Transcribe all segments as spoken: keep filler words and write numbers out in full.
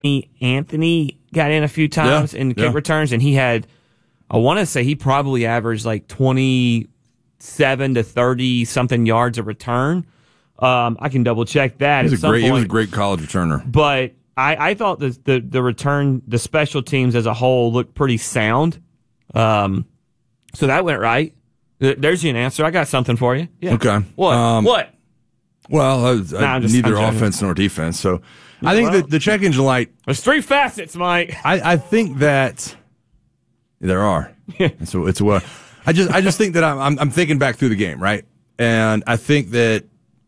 Anthony got in a few times yeah, in kick yeah. returns, and he had, I want to say he probably averaged like twenty-seven to thirty something yards a return. Um, I can double check that. He was, at a some great, point. he was a great college returner. But I, I thought the, the the return, the special teams as a whole looked pretty sound. Um, so that went right. There's your answer. I got something for you. Yeah. Okay. What? Um, what? Well, uh, Nah, I'm just- neither I'm offense nor defense. So I think Well, that the check engine light. There's three facets, Mike. I, I think that there are. it's a, it's a well. I just I just think that I'm, I'm I'm thinking back through the game, right? And I think that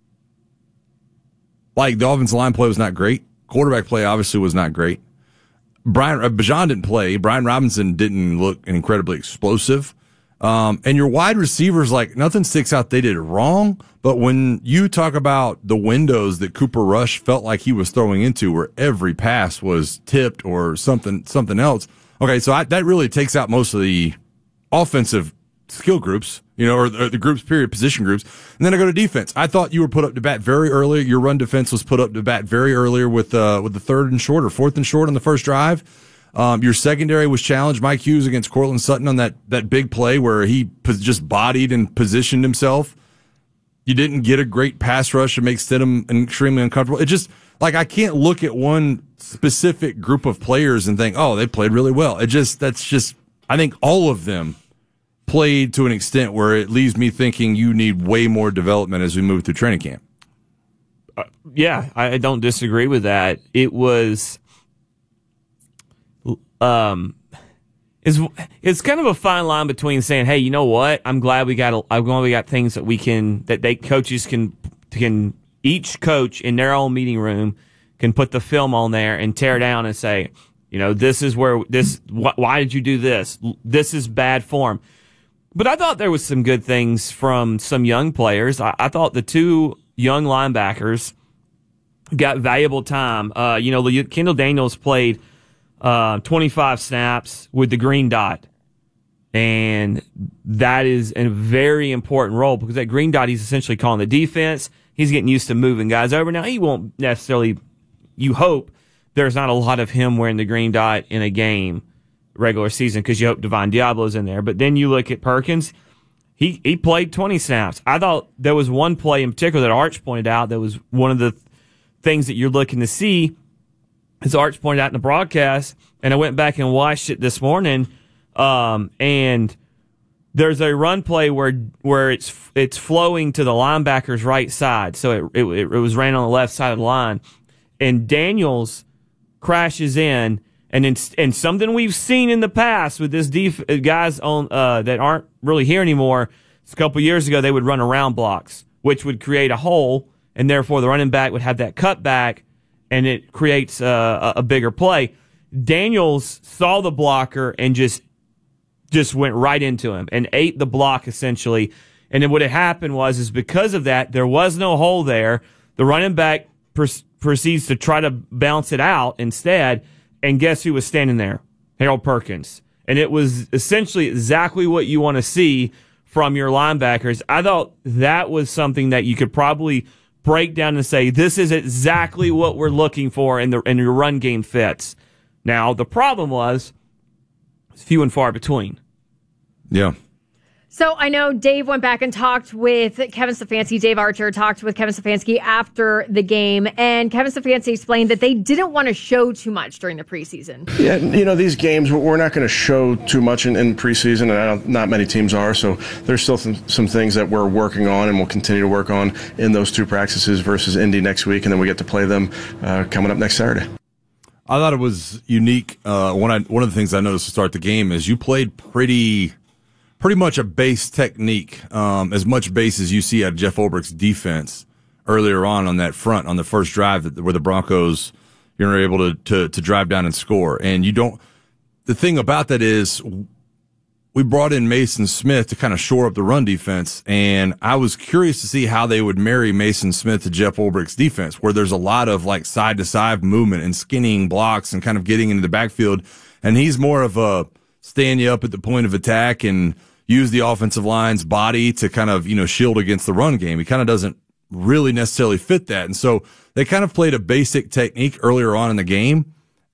like the offensive line play was not great. Quarterback play obviously was not great. Brian uh, Bijan didn't play. Brian Robinson didn't look incredibly explosive. Um, and your wide receivers, like, nothing sticks out they did wrong. But when you talk about the windows that Cooper Rush felt like he was throwing into, where every pass was tipped or something something else, okay, so I, that really takes out most of the offensive skill groups, you know, or, or the groups, period, position groups. And then I go to defense. I thought you were put up to bat very early. Your run defense was put up to bat very earlier with uh, with the third and short or fourth and short on the first drive. Um, your secondary was challenged. Mike Hughes against Cortland Sutton on that, that big play where he pos- just bodied and positioned himself. You didn't get a great pass rush to make Stidham extremely uncomfortable. It just, like, I can't look at one specific group of players and think, oh, they played really well. It just, that's just, I think all of them played to an extent where it leaves me thinking you need way more development as we move through training camp. Uh, yeah, I, I don't disagree with that. It was... Um, is it's kind of a fine line between saying, "Hey, you know what? I'm glad we got. I'm glad we got things that we can that they coaches can can each coach in their own meeting room can put the film on there and tear down and say, you know, this is where this. Wh- why did you do this? This is bad form." But I thought there was some good things from some young players. I, I thought the two young linebackers got valuable time. Uh, you know, Kendall Daniels played. Uh, twenty-five snaps with the green dot. And that is a very important role because that green dot, he's essentially calling the defense. He's getting used to moving guys over. Now, he won't necessarily, you hope, there's not a lot of him wearing the green dot in a game, regular season, because you hope Divine Diablo's in there. But then you look at Perkins, he, he played twenty snaps. I thought there was one play in particular that Arch pointed out that was one of the things that you're looking to see. As Arch pointed out in the broadcast, and I went back and watched it this morning, um, and there's a run play where where it's it's flowing to the linebacker's right side, so it, it it was ran on the left side of the line, and Daniels crashes in, and in, and something we've seen in the past with this def, guys on uh, that aren't really here anymore. A couple years ago, they would run around blocks, which would create a hole, and therefore the running back would have that cutback. And it creates a, a bigger play. Daniels saw the blocker and just just went right into him and ate the block essentially. And then what had happened was, is because of that, there was no hole there. The running back pr- proceeds to try to bounce it out instead. And guess who was standing there? Harold Perkins. And it was essentially exactly what you want to see from your linebackers. I thought that was something that you could probably break down and say, this is exactly what we're looking for in the in your run game fits. Now, the problem was it's few and far between. Yeah. So I know Dave went back and talked with Kevin Stefanski. Dave Archer talked with Kevin Stefanski after the game, and Kevin Stefanski explained that they didn't want to show too much during the preseason. Yeah, you know, these games, we're not going to show too much in, in preseason, and I don't, not many teams are, so there's still some, some things that we're working on and we'll continue to work on in those two practices versus Indy next week, and then we get to play them uh, coming up next Saturday. I thought it was unique. Uh, one, I, one of the things I noticed to start the game is you played pretty... pretty much a base technique, um, as much base as you see out of Jeff Ulbricht's defense earlier on on that front on the first drive that, where the Broncos, you know, are able to, to to drive down and score. And you don't. The thing about that is, we brought in Mason Smith to kind of shore up the run defense, and I was curious to see how they would marry Mason Smith to Jeff Ulbricht's defense, where there's a lot of like side to side movement and skinning blocks and kind of getting into the backfield, and he's more of a stand you up at the point of attack and use the offensive line's body to kind of, you know, shield against the run game. He kind of doesn't really necessarily fit that. And so they kind of played a basic technique earlier on in the game.